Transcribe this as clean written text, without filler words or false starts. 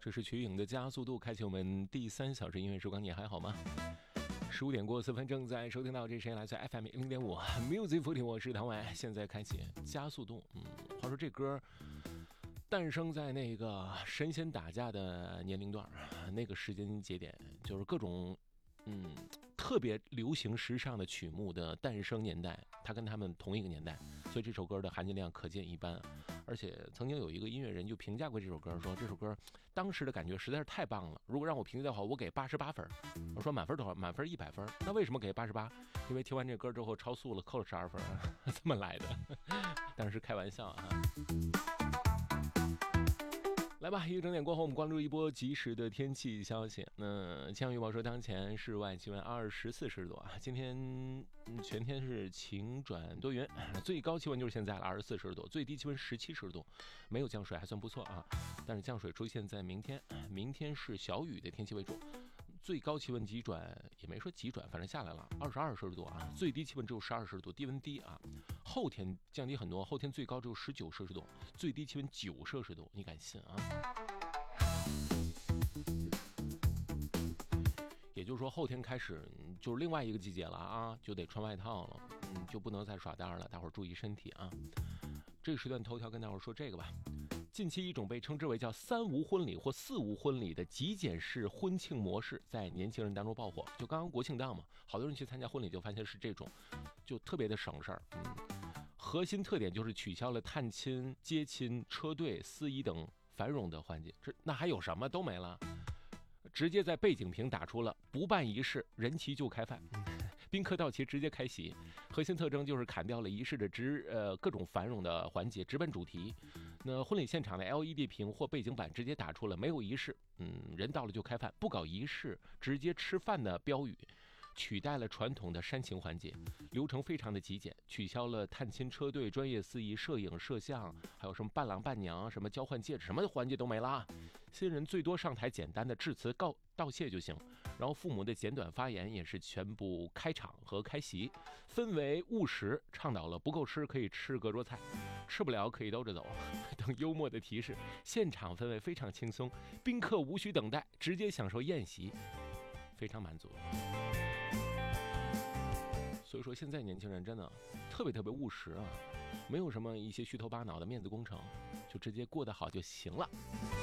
这是瞿颖的加速度，开启我们第3小时音乐时光，你还好吗？15点过4分，正在收听到这声音来自 FM 0.5 Music 40，我是唐伟，现在开启加速度。话说这歌诞生在那个神仙打架的年龄段，那个时间节点，就是各种特别流行时尚的曲目的诞生年代，它跟他们同一个年代，所以这首歌的含金量可见一斑。而且曾经有一个音乐人就评价过这首歌，说这首歌当时的感觉实在是太棒了，如果让我评价的话，我给88分。我说满分多少？满分100分。那为什么给88？因为听完这歌之后超速了，扣了12分，这么来的。当然是开玩笑啊。来吧，一个整点过后，我们关注一波及时的天气消息。那气象预报说，当前室外气温24摄氏度啊，今天全天是晴转多云，最高气温就是现在了24摄氏度，最低气温17摄氏度，没有降水，还算不错啊。但是降水出现在明天是小雨的天气为主。最高气温急转，也没说急转，反正下来了22摄氏度啊，最低气温只有12摄氏度，低温低啊。后天降低很多，后天最高只有19摄氏度，最低气温9摄氏度，你敢信啊？也就是说后天开始就是另外一个季节了啊，就得穿外套了，就不能再耍单了，大伙儿注意身体啊。这个时段头条跟大伙儿说这个吧。近期一种被称之为叫3无婚礼或4无婚礼的极简式婚庆模式在年轻人当中爆火。就刚刚国庆档嘛，好多人去参加婚礼就发现是这种，就特别的省事儿。核心特点就是取消了探亲、接亲、车队、司仪等繁荣的环节，那还有什么都没了，直接在背景屏打出了不办仪式，人齐就开饭。宾客到齐直接开席，核心特征就是砍掉了仪式的各种繁荣的环节，直奔主题。那婚礼现场的 LED 屏或背景板直接打出了没有仪式，人到了就开饭，不搞仪式，直接吃饭的标语，取代了传统的煽情环节，流程非常的极简，取消了探亲车队、专业司仪、摄影、摄像，还有什么伴郎伴娘、什么交换戒指，什么环节都没了。新人最多上台简单的致辞道谢就行，然后父母的简短发言也是全部开场和开席，氛围务实，倡导了不够吃可以吃隔桌菜，吃不了可以兜着走等幽默的提示，现场氛围非常轻松，宾客无需等待，直接享受宴席，非常满足。所以说现在年轻人真的特别务实啊，没有什么一些虚头巴脑的面子工程，就直接过得好就行了。